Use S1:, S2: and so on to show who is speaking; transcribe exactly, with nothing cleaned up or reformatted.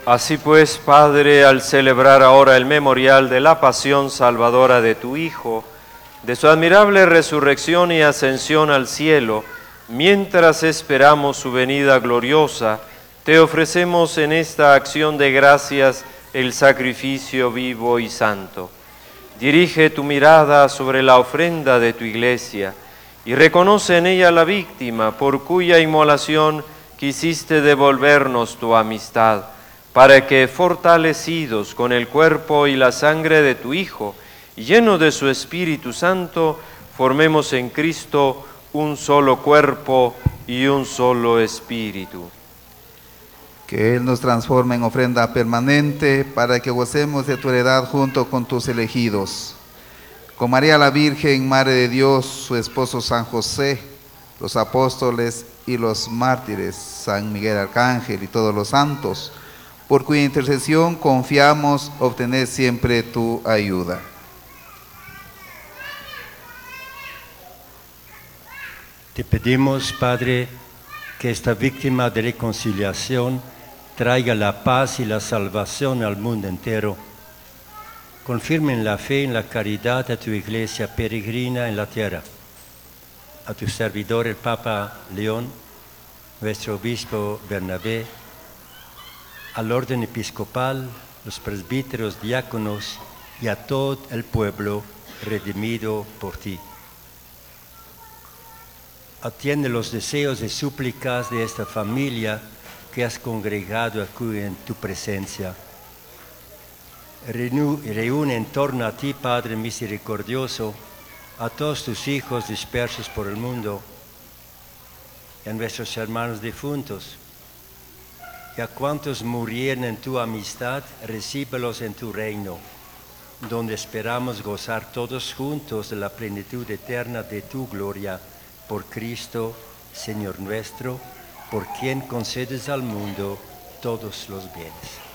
S1: Así pues, Padre, al celebrar ahora el memorial de la pasión salvadora de tu Hijo, de su admirable resurrección y ascensión al cielo, mientras esperamos su venida gloriosa, te ofrecemos en esta acción de gracias el sacrificio vivo y santo. Dirige tu mirada sobre la ofrenda de tu Iglesia y reconoce en ella la víctima por cuya inmolación quisiste devolvernos tu amistad, para que, fortalecidos con el cuerpo y la sangre de tu Hijo, y llenos de su Espíritu Santo, formemos en Cristo un solo cuerpo y un solo espíritu.
S2: Que Él nos transforme en ofrenda permanente para que gocemos de tu heredad junto con tus elegidos. Con María la Virgen, Madre de Dios, su esposo San José, los apóstoles y los mártires, San Miguel Arcángel y todos los santos, por cuya intercesión confiamos obtener siempre tu ayuda.
S3: Te pedimos, Padre, que esta víctima de reconciliación traiga la paz y la salvación al mundo entero. Confirma en la fe y en la caridad a tu Iglesia peregrina en la tierra, a tu servidor el Papa León, nuestro obispo Bernabé, al orden episcopal, los presbíteros, diáconos y a todo el pueblo redimido por ti. Atiende los deseos y súplicas de esta familia que has congregado aquí en tu presencia. Reúne en torno a ti, Padre misericordioso, a todos tus hijos dispersos por el mundo, y a nuestros hermanos difuntos, y a cuantos murieron en tu amistad, recíbelos en tu reino, donde esperamos gozar todos juntos de la plenitud eterna de tu gloria, por Cristo, Señor nuestro, por quien concedes al mundo todos los bienes.